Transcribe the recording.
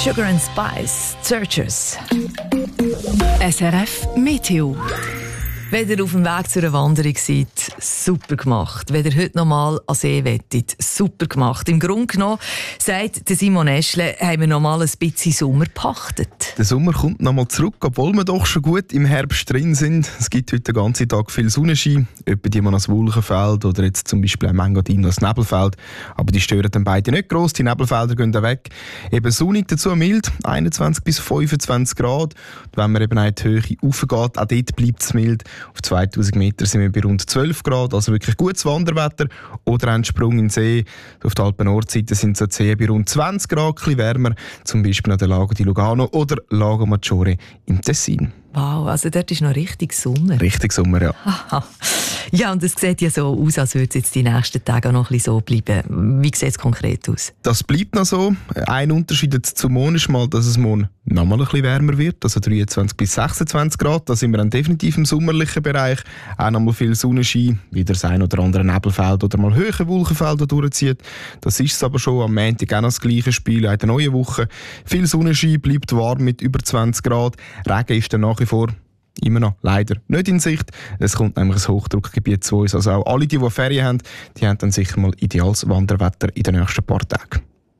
Sugar and Spice, Searchers. SRF Meteo. Wenn ihr auf dem Weg zu einer Wanderung seid, super gemacht. Wenn ihr heute noch mal an See wettet, super gemacht. Im Grunde genommen, sagt Simon Eschle, haben wir noch mal ein bisschen Sommer gepachtet. Der Sommer kommt noch mal zurück, obwohl wir doch schon gut im Herbst drin sind. Es gibt heute den ganzen Tag viel Sonnenschein, etwa die man als Wolkenfeld oder jetzt zum Beispiel ein Engadin als Nebelfeld. Aber die stören dann beide nicht gross, die Nebelfelder gehen dann weg. Eben sonnig, dazu mild, 21 bis 25 Grad. Und wenn man eben in die Höhe raufgeht, auch dort bleibt es mild. Auf 2000 Meter sind wir bei rund 12 Grad, also wirklich gutes Wanderwetter. Oder ein Sprung in den See. Auf der Alpen-Nordseite sind so Seen bei rund 20 Grad, ein bisschen wärmer, zum Beispiel an der Lago di Lugano oder Lago Maggiore im Tessin. Wow, also dort ist noch richtig Sommer. Richtig Sommer, ja. Aha. Ja, und es sieht ja so aus, als würde es jetzt die nächsten Tage auch noch ein bisschen so bleiben. Wie sieht es konkret aus? Das bleibt noch so. Ein Unterschied jetzt zum Morgen ist mal, dass es morgen noch mal ein bisschen wärmer wird, also 23 bis 26 Grad. Da sind wir dann definitiv im sommerlichen Bereich. Auch noch mal viel Sonnenschein, wieder das ein oder andere Nebelfeld oder mal höhere Wolkenfelder durchzieht. Das ist es aber schon am Montag auch noch das gleiche Spiel in der neuen Woche. Viel Sonnenschein, bleibt warm mit über 20 Grad. Regen ist dann nach wie vor immer noch leider nicht in Sicht. Es kommt nämlich ein Hochdruckgebiet zu uns. Also auch alle, die Ferien haben, die haben dann sicher mal ideales Wanderwetter in den nächsten paar Tagen.